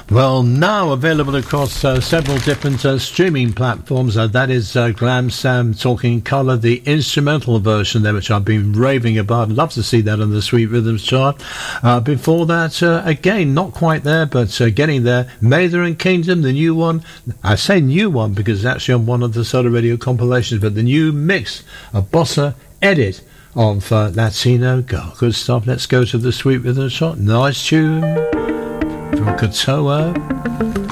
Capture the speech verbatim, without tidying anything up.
Well, now available across uh, several different uh, streaming platforms. Uh, that is uh, Glam Sam Talking Colour, the instrumental version there, which I've been raving about. I'd love to see that on the Sweet Rhythms chart. Uh, before that, uh, again, not quite there, but uh, getting there. Mather and Kingdom, the new one. I say new one because it's actually on one of the Solar Radio compilations, but the new mix, a bossa edit of uh, Latino Girl. Good stuff. Let's go to the Sweet Rhythms chart. Nice tune from Katoa.